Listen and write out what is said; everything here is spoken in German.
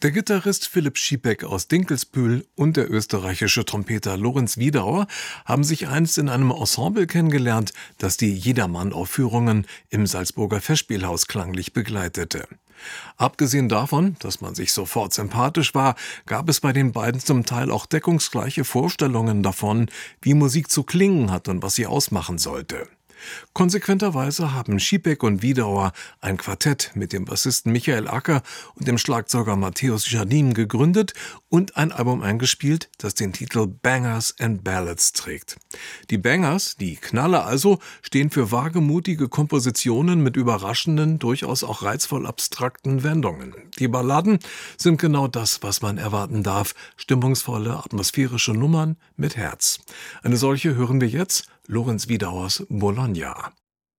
Der Gitarrist Philipp Schiepeck aus Dinkelsbühl und der österreichische Trompeter Lorenz Wiedauer haben sich einst in einem Ensemble kennengelernt, das die Jedermann-Aufführungen im Salzburger Festspielhaus klanglich begleitete. Abgesehen davon, dass man sich sofort sympathisch war, gab es bei den beiden zum Teil auch deckungsgleiche Vorstellungen davon, wie Musik zu klingen hat und was sie ausmachen sollte. Konsequenterweise haben Schiepeck und Wiedauer ein Quartett mit dem Bassisten Michael Acker und dem Schlagzeuger Matthäus Jardim gegründet und ein Album eingespielt, das den Titel Bangers and Ballads trägt. Die Bangers, die Knaller also, stehen für wagemutige Kompositionen mit überraschenden, durchaus auch reizvoll abstrakten Wendungen. Die Balladen sind genau das, was man erwarten darf, stimmungsvolle, atmosphärische Nummern mit Herz. Eine solche hören wir jetzt, Lorenz Wiedauers Bologna.